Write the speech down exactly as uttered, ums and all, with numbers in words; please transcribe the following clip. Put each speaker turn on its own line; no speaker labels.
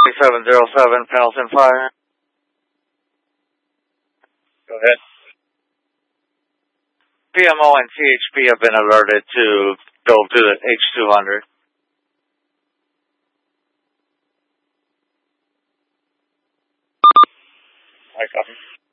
seven zero seven, Pendleton Fire.
Go ahead.
P M O and T H P have been alerted to go to the H two hundred.
I copy.